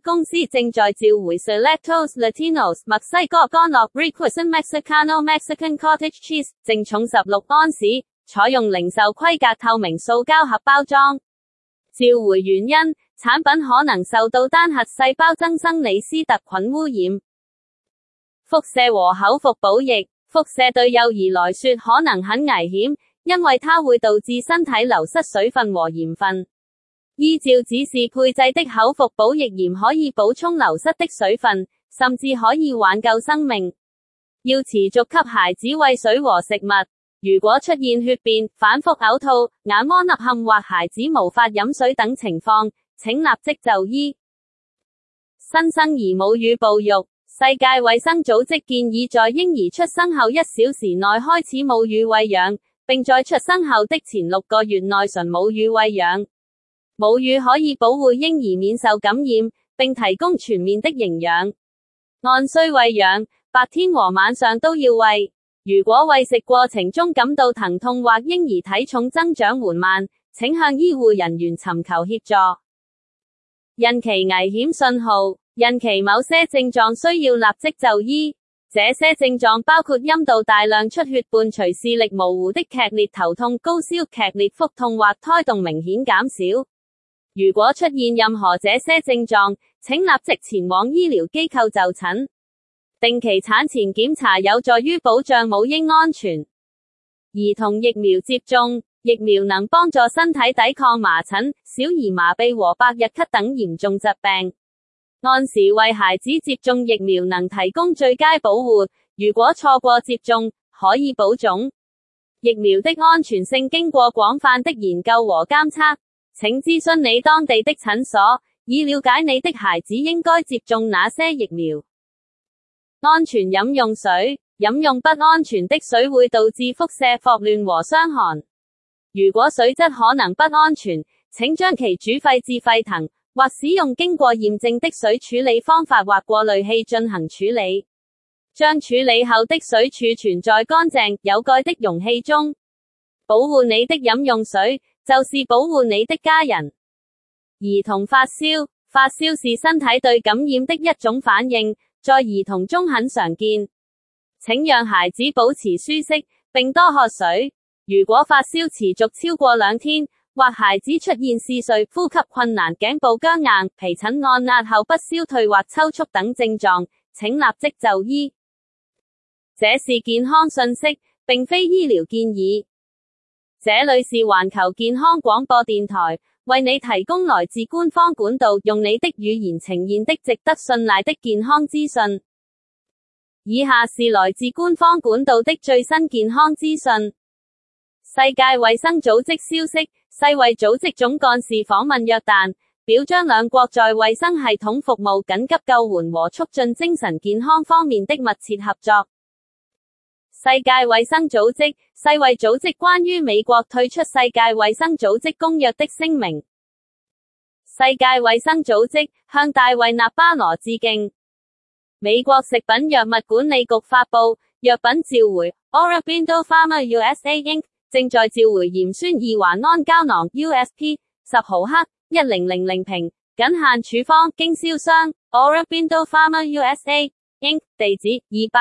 公司正在召回 Selectos Latinos 墨西哥乾酪 Requesón Mexicano Mexican Cottage Cheese， 淨重16安士，採用零售規格透明塑膠盒包裝。召回原因，產品可能受到單核細胞增生李斯特菌污染。輻射和口服補液，輻射對幼兒來說可能很危險，因為它會導致身體流失水分和鹽分。依照指示配製的口服補液鹽可以補充流失的水分，甚至可以挽救生命。要持續給孩子餵水和食物。如果出現血便、反覆嘔吐、眼窩凹陷或孩子無法飲水等情況，請立即就醫。新生兒母乳哺育，世界衛生組織建議在嬰兒出生後1小時內開始母乳餵養，並在出生後的前6個月內純母乳餵養。母乳可以保護嬰兒免受感染，並提供全面的營養。按需餵養，白天和晚上都要餵。如果餵食過程中感到疼痛或嬰兒體重增長緩慢，請向醫護人員尋求協助。孕期危險信號，孕期某些症狀需要立即就醫。這些症狀包括陰道大量出血伴隨視力模糊的劇烈頭痛、高燒、劇烈腹痛或胎動明顯減少。如果出現任何這些症狀，請立即前往醫療機構就診。定期產前檢查有助於保障母嬰安全。兒童疫苗接種，疫苗能幫助身體抵抗麻疹、小兒麻痹和百日咳等嚴重疾病。按時為孩子接種疫苗能提供最佳保護，如果錯過接種，可以保種。疫苗的安全性經過廣泛的研究和監測，請諮詢你當地的診所，以了解你的孩子應該接種哪些疫苗。安全飲用水，飲用不安全的水會導致腹瀉、霍亂和傷寒。如果水質可能不安全，請將其煮沸至沸騰，或使用經過驗證的水處理方法或過濾器進行處理。將處理後的水儲存在乾淨、有蓋的容器中。保護你的飲用水，就是保護你的家人。兒童發燒，發燒是身體對感染的一種反應，在兒童中很常見。請讓孩子保持舒適，並多喝水。如果發燒持續超過2天，或孩子出現嗜睡、呼吸困難、頸部僵硬、皮疹按壓後不消退或抽搐等症狀，請立即就醫。這是健康信息，並非醫療建議。這裏是環球健康廣播電台，為你提供來自官方管道，用你的語言呈現的值得信賴的健康資訊。以下是來自官方管道的最新健康資訊。世界衛生組織消息，世衛組織總幹事訪問約旦，表彰兩國在衛生系統服務、緊急救援和促進精神健康方面的密切合作。世界衛生組織，世衛組織關於美國退出世界衛生組織公約的聲明。世界衛生組織向大衛納巴羅致敬。美國食品藥物管理局發布，藥品召回 Aurobindo Pharma USA Inc. 正在召回鹽酸二環胺膠囊 USP 10毫克1000瓶，僅限處方，經銷商 Aurobindo Pharma USA Inc. 地址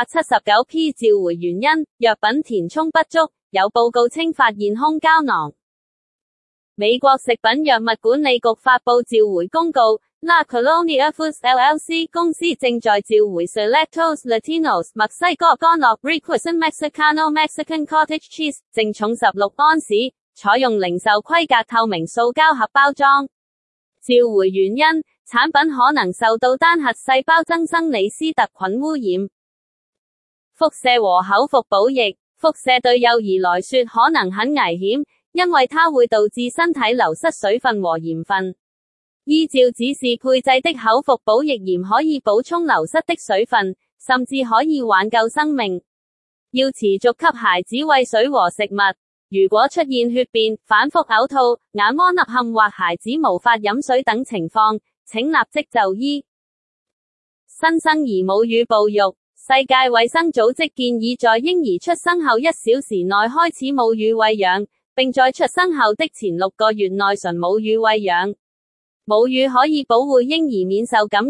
279P 召回原因，藥品填充不足，有報告稱發現空膠囊。美國食品藥物管理局發布召回公告， La Colonia Foods LLC 公司正在召回 Selectos Latinos 墨西哥乾酪 Requesón Mexicano Mexican Cottage Cheese， 淨重16安士，採用零售規格透明塑膠盒包裝。召回原因，產品可能受到單核細胞增生李斯特菌污染。輻射和口服補液，輻射對幼兒來說可能很危險，因為它會導致身體流失水分和鹽分。依照指示配製的口服補液鹽可以補充流失的水分，甚至可以挽救生命。要持續給孩子餵水和食物。如果出現血便、反覆嘔吐、眼窩凹陷或孩子無法飲水等情況，請立即就醫。新生兒母乳哺育，世界衛生組織建議在嬰兒出生後1小時內開始母乳餵養，並在出生後的前6個月內純母乳餵養。母乳可以保護嬰兒免受感染。